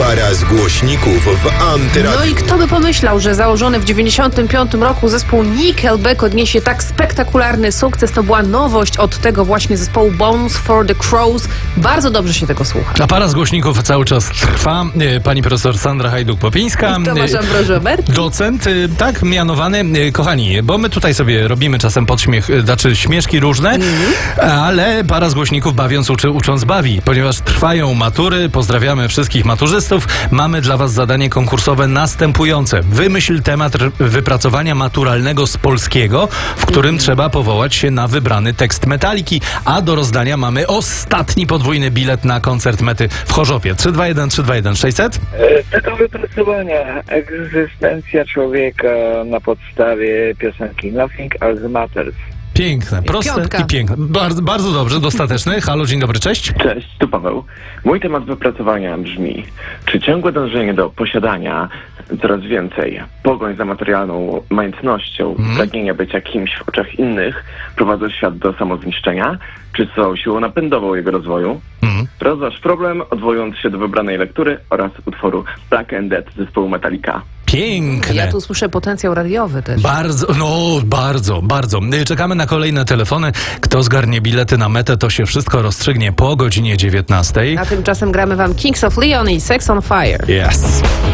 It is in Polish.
Para z głośników w Antyradiu. No i kto by pomyślał, że założony w 1995 roku zespół Nickelback odniesie tak spektakularny sukces. To była nowość od tego właśnie zespołu Bones for the Crows. Bardzo dobrze się tego słucha. A para z głośników cały czas trwa. Pani profesor Sandra Hajduk-Popińska. Tomasz Ambroży-Oberski. Docent, tak, mianowany. Kochani, bo my tutaj sobie robimy czasem podśmiech, znaczy śmieszki różne, ale para z głośników bawiąc ucząc bawi, ponieważ trwają matury. Pozdrawiamy wszystkich maturzystów. Mamy dla was zadanie konkursowe następujące. Wymyśl temat wypracowania maturalnego z polskiego, w którym trzeba powołać się na wybrany tekst Metaliki, a do rozdania mamy ostatni podwójny bilet na koncert Mety w Chorzowie. 321 600. Tego wypracowania egzystencja człowieka na podstawie piosenki Nothing Else Matters. Piękne, proste Piątka. i piękne. Bardzo, bardzo dobrze, dostateczny. Halo, dzień dobry, cześć. Cześć, tu Paweł. Mój temat wypracowania brzmi: czy ciągłe dążenie do posiadania coraz więcej, pogoń za materialną majątnością, pragnienia bycia kimś w oczach innych prowadzą świat do samozniszczenia, czy są siłą napędową jego rozwoju? Rozważ problem, odwołując się do wybranej lektury oraz utworu Black and Dead zespołu Metallica. Piękne. Ja tu słyszę potencjał radiowy też. Bardzo. Czekamy na kolejne telefony. Kto zgarnie bilety na Metę, to się wszystko rozstrzygnie po godzinie 19. A tymczasem gramy wam Kings of Leon i Sex on Fire. Yes.